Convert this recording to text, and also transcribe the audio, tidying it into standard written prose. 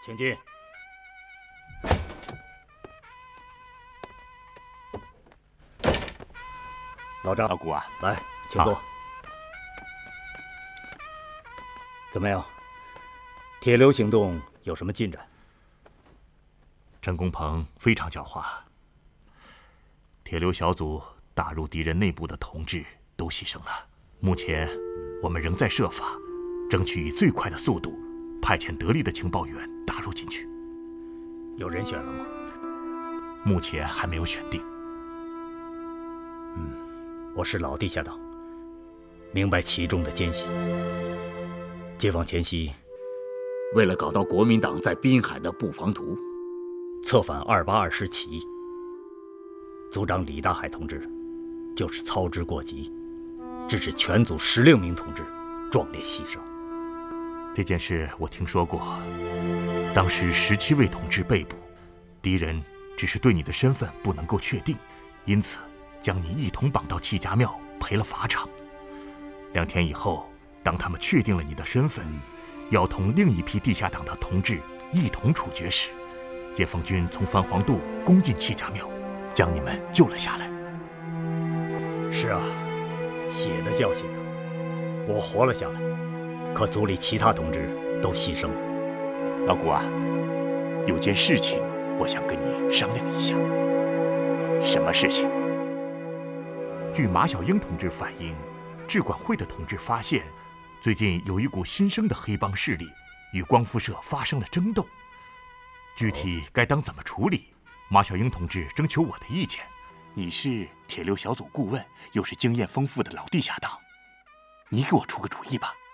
请进。老张， 老谷啊， 来，请坐。怎么样？铁流行动有什么进展？ 陈公鹏非常狡猾，铁流小组打入敌人内部的同志都牺牲了。目前，我们仍在设法，争取以最快的速度，派遣得力的情报员打入进去。 有人选了吗？ 目前还没有选定。 我是老地下党，明白其中的艰辛。解放前夕， 为了搞到国民党在滨海的布防图， 策反282师起义，组长李大海同志就是操之过急，致使全组16名同志壮烈牺牲。 这件事我听说过，当时17位同志被捕，敌人只是对你的身份不能够确定，因此将你一同绑到戚家庙赔了法场。2天以后，当他们确定了你的身份，要同另一批地下党的同志一同处决时，解放军从番黄渡攻进戚家庙，将你们救了下来。 是啊，血的教训啊！我活了下来，可组里其他同志都牺牲了。 老谷啊，有件事情我想跟你商量一下。什么事情？据马小英同志反映，治管会的同志发现，最近有一股新生的黑帮势力与光复社发生了争斗。具体该当怎么处理，马小英同志征求我的意见。你是铁流小组顾问，又是经验丰富的老地下党，你给我出个主意吧。